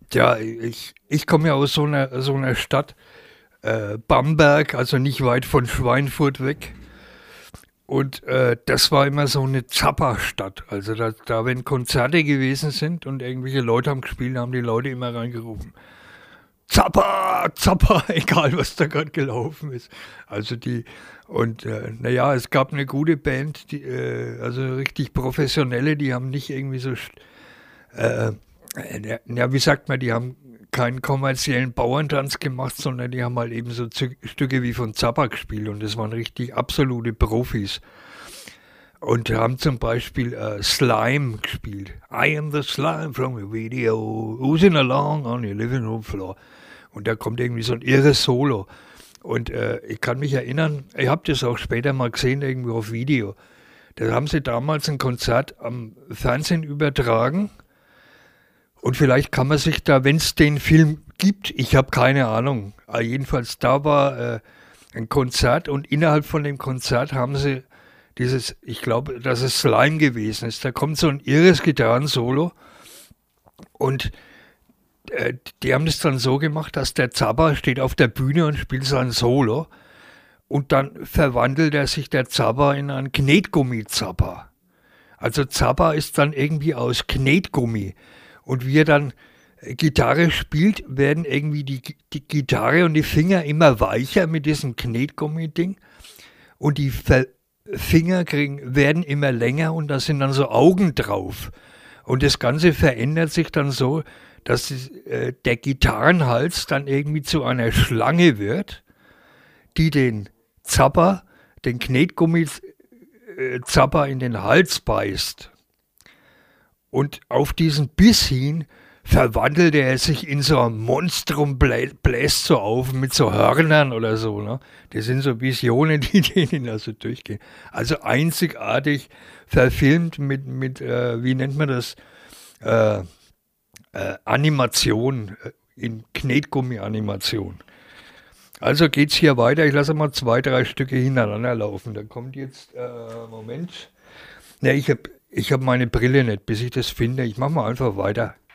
Ja, ich komme ja aus so einer Stadt, Bamberg, also nicht weit von Schweinfurt weg. Und das war immer so eine Zappa-Stadt. Also da, wenn Konzerte gewesen sind und irgendwelche Leute haben gespielt, haben die Leute immer reingerufen. Zappa, Zappa, egal was da gerade gelaufen ist. Also und naja, es gab eine gute Band, also richtig professionelle, die haben nicht irgendwie so, äh, ja, wie sagt man, die haben keinen kommerziellen Bauerntanz gemacht, sondern die haben halt eben so Stücke wie von Zappa gespielt und das waren richtig absolute Profis. Und haben zum Beispiel Slime gespielt. I am the slime from your video, oozing along on your living room floor. Und da kommt irgendwie so ein irres Solo. Und ich kann mich erinnern, ich habe das auch später mal gesehen, irgendwo auf Video. Da haben sie damals ein Konzert am Fernsehen übertragen. Und vielleicht kann man sich da, wenn es den Film gibt, ich habe keine Ahnung. Jedenfalls da war ein Konzert und innerhalb von dem Konzert haben sie ich glaube, dass es Slime gewesen ist. Da kommt so ein irres Gitarrensolo und die haben das dann so gemacht, dass der Zappa steht auf der Bühne und spielt sein Solo und dann verwandelt er sich der Zappa in einen Knetgummi-Zappa. Also Zappa ist dann irgendwie aus Knetgummi und wie er dann Gitarre spielt, werden irgendwie die Gitarre und die Finger immer weicher mit diesem Knetgummi-Ding und die Finger werden immer länger und da sind dann so Augen drauf. Und das Ganze verändert sich dann so, dass der Gitarrenhals dann irgendwie zu einer Schlange wird, die den Zappa, den Knetgummi-Zappa in den Hals beißt. Und auf diesen Biss hin verwandelt er sich in so ein Monstrum, bläst so auf mit so Hörnern oder so. Ne? Das sind so Visionen, die denen also durchgehen. Also einzigartig verfilmt mit wie nennt man das, äh, Animation, in Knetgummi-Animation. Also geht's hier weiter. Ich lasse mal zwei, drei Stücke hintereinander laufen. Da kommt jetzt, Moment. Ne, ich hab meine Brille nicht, bis ich das finde. Ich mach mal einfach weiter.